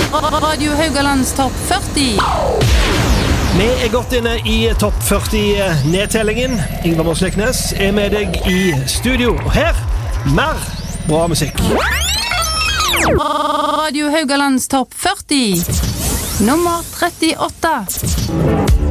Radio Haugalands topp 40. Vi godt inne i topp 40-nedtellingen. Ingvar Mosleknes med deg i studio. Og her, mer bra musikk. Radio Haugalands topp 40. Nummer 38.